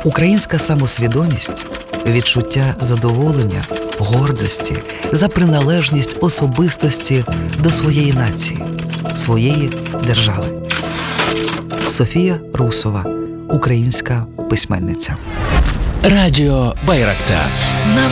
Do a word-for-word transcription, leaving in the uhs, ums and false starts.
Українська самосвідомість – відчуття задоволення, гордості за приналежність особистості до своєї нації, своєї держави. Софія Русова, українська письменниця. Радіо Байрактар.